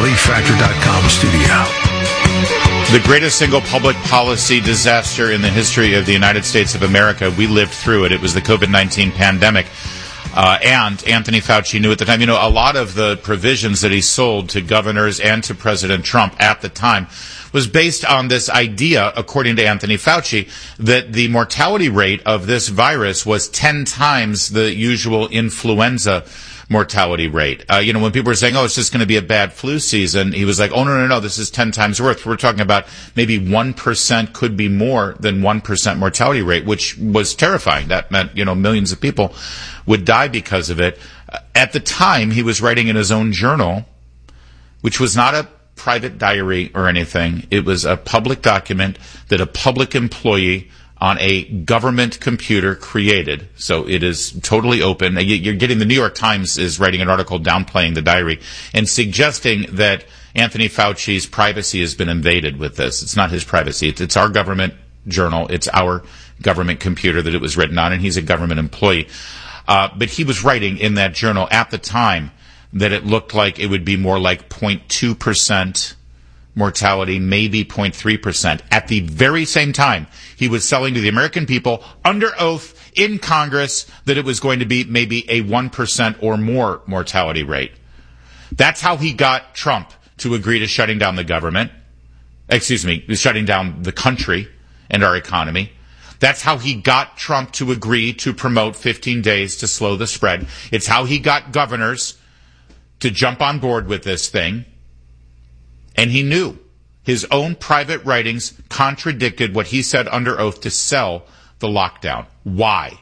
ReliefFactor.com studio. The greatest single public policy disaster in the history of the United States of America. We lived through it. It was the COVID-19 pandemic. And Anthony Fauci knew at the time, a lot of the provisions that he sold to governors and to President Trump at the time was based on this idea, according to Anthony Fauci, that the mortality rate of this virus was 10 times the usual influenza mortality rate. When people were saying, it's just going to be a bad flu season, he was like, no, this is 10 times worse. We're talking about maybe 1%, could be more than 1% mortality rate, which was terrifying. That meant, millions of people would die because of it. At the time, he was writing in his own journal, which was not a private diary or anything. It was a public document that a public employee on a government computer created. So it is totally open. You're getting the New York Times is writing an article downplaying the diary and suggesting that Anthony Fauci's privacy has been invaded with this. It's not his privacy. It's our government journal. It's our government computer that it was written on, and he's a government employee. But he was writing in that journal at the time that it looked like it would be more like 0.2% mortality, maybe 0.3%. At the very same time, he was selling to the American people under oath in Congress that it was going to be maybe a 1% or more mortality rate. That's how he got Trump to agree to shutting down the government. Shutting down the country and our economy. That's how he got Trump to agree to promote 15 days to slow the spread. It's how he got governors to jump on board with this thing. And he knew his own private writings contradicted what he said under oath to sell the lockdown. Why?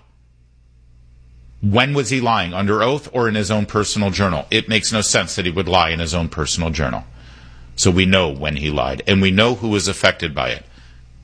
When was he lying, under oath or in his own personal journal? It makes no sense that he would lie in his own personal journal. So we know when he lied, and we know who was affected by it.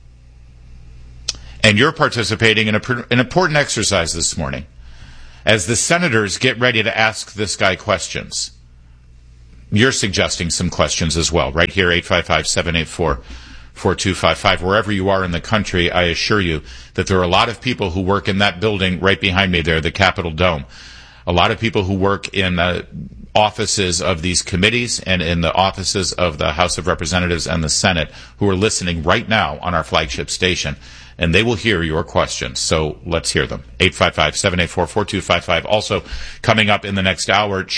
And you're participating in an important exercise this morning as the senators get ready to ask this guy questions. You're suggesting some questions as well, right here, 855-784-4255. Wherever you are in the country, I assure you that there are a lot of people who work in that building right behind me there, the Capitol Dome. A lot of people who work in the offices of these committees and in the offices of the House of Representatives and the Senate who are listening right now on our flagship station. And they will hear your questions. So let's hear them. 855-784-4255. Also, coming up in the next hour,